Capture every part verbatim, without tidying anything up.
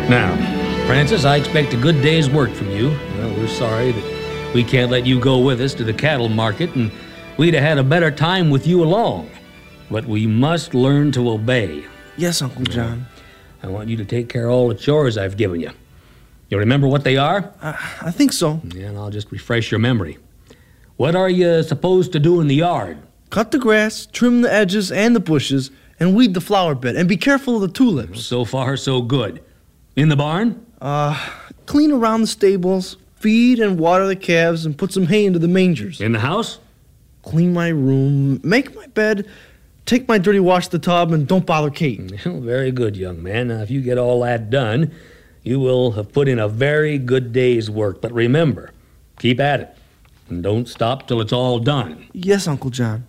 Now, Francis, I expect a good day's work from you. Well, we're sorry that we can't let you go with us to the cattle market, and we'd have had a better time with you along. But we must learn to obey. Yes, Uncle John. I want you to take care of all the chores I've given you. You remember what they are? I, I think so. Yeah, and I'll just refresh your memory. What are you supposed to do in the yard? Cut the grass, trim the edges and the bushes, and weed the flower bed. And be careful of the tulips. So far, so good. In the barn? Uh, clean around the stables, feed and water the calves, and put some hay into the mangers. In the house? Clean my room, make my bed, take my dirty wash to the tub, and don't bother Kate. Very good, young man. Now, if you get all that done, you will have put in a very good day's work. But remember, keep at it. And don't stop till it's all done. Yes, Uncle John.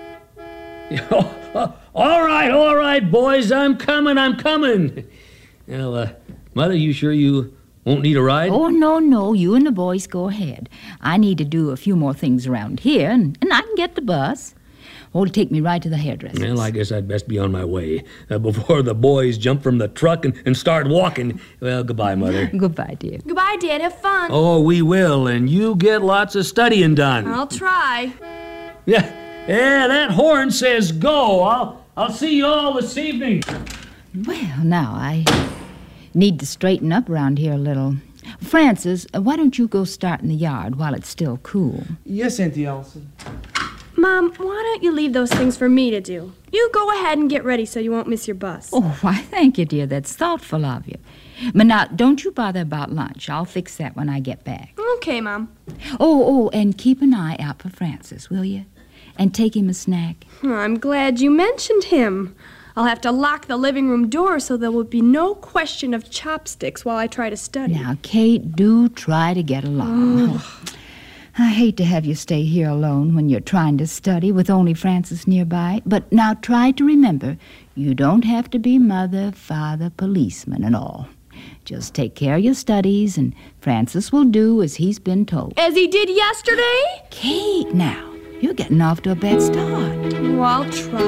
All right, all right, boys. I'm coming, I'm coming. Well, uh, Mother, you sure you won't need a ride? Oh, no, no. You and the boys go ahead. I need to do a few more things around here, and, and I can get the bus. Oh, it'll take me right to the hairdresser's. Well, I guess I'd best be on my way uh, before the boys jump from the truck and, and start walking. Well, goodbye, Mother. Goodbye, dear. Goodbye, Dad. Have fun. Oh, we will, and you get lots of studying done. I'll try. Yeah, yeah, that horn says go. I'll, I'll see you all this evening. Well, now, I need to straighten up around here a little. Francis, uh, why don't you go start in the yard while it's still cool? Yes, Auntie Allison. Mom, why don't you leave those things for me to do? You go ahead and get ready so you won't miss your bus. Oh, why, thank you, dear. That's thoughtful of you. But now, don't you bother about lunch. I'll fix that when I get back. Okay, Mom. Oh, oh, and keep an eye out for Francis, will you? And take him a snack. I'm glad you mentioned him. I'll have to lock the living room door so there will be no question of chopsticks while I try to study. Now, Kate, do try to get along. Oh. I hate to have you stay here alone when you're trying to study with only Francis nearby. But now try to remember, you don't have to be mother, father, policeman, and all. Just take care of your studies, and Francis will do as he's been told. As he did yesterday? Kate, now, you're getting off to a bad start. Oh, I'll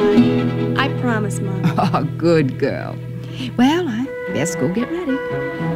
try. I promise, Mom. Oh, good girl. Well, I best go get ready.